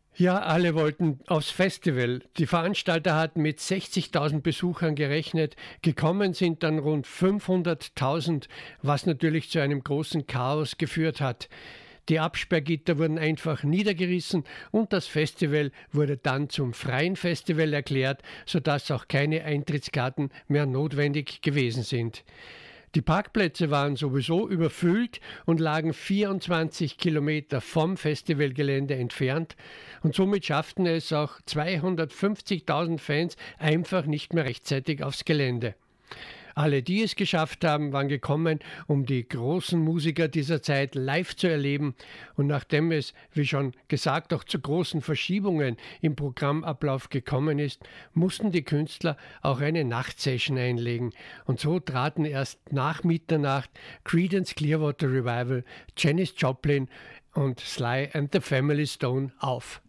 Ja, alle wollten aufs Festival. Die Veranstalter hatten mit 60.000 Besuchern gerechnet. Gekommen sind dann rund 500.000, was natürlich zu einem großen Chaos geführt hat. Die Absperrgitter wurden einfach niedergerissen und das Festival wurde dann zum freien Festival erklärt, sodass auch keine Eintrittskarten mehr notwendig gewesen sind. Die Parkplätze waren sowieso überfüllt und lagen 24 Kilometer vom Festivalgelände entfernt und somit schafften es auch 250.000 Fans einfach nicht mehr rechtzeitig aufs Gelände. Alle, die es geschafft haben, waren gekommen, um die großen Musiker dieser Zeit live zu erleben. Und nachdem es, wie schon gesagt, auch zu großen Verschiebungen im Programmablauf gekommen ist, mussten die Künstler auch eine Nachtsession einlegen. Und so traten erst nach Mitternacht Creedence Clearwater Revival, Janis Joplin und Sly and the Family Stone auf.